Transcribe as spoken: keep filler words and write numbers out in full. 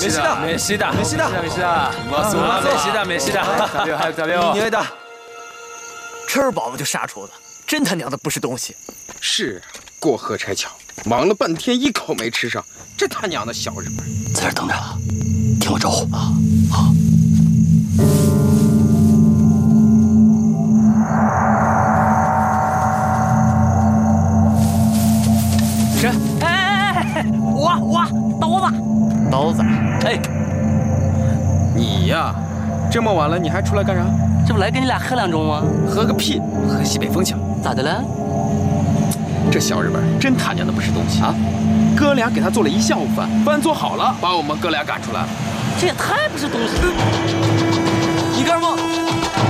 没事的， 没事的， 没事的， 没事的，我输了，没事的，没事的。咋六还有咋六？ 你的， 吃饱了就杀厨子，真他娘的不是东西。 是过河拆桥，忙了半天一口没吃上，这他娘的小日本！ 在这等着，听我招呼啊！好。谁？哎哎哎哎！我我刀子，刀子！哎， 你呀，这么晚了你还出来干啥？ 这不来跟你俩喝两盅吗？ 喝个屁！喝西北风情。 咋的了？ 这小日本真他娘的不是东西啊！哥俩给他做了一下午饭，饭做好了，把我们哥俩赶出来了。 这也太不是东西了！一根吗？